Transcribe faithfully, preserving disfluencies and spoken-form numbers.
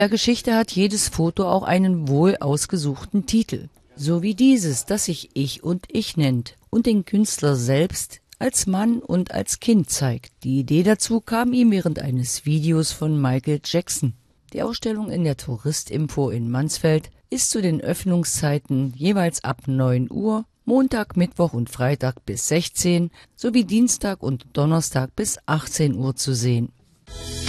der Geschichte hat jedes Foto auch einen wohl ausgesuchten Titel. So wie dieses, das sich Ich und Ich nennt und den Künstler selbst als Mann und als Kind zeigt. Die Idee dazu kam ihm während eines Videos von Michael Jackson. Die Ausstellung in der Touristinfo in Mansfeld ist zu den Öffnungszeiten jeweils ab neun Uhr, Montag, Mittwoch und Freitag bis sechzehn sowie Dienstag und Donnerstag bis achtzehn Uhr zu sehen.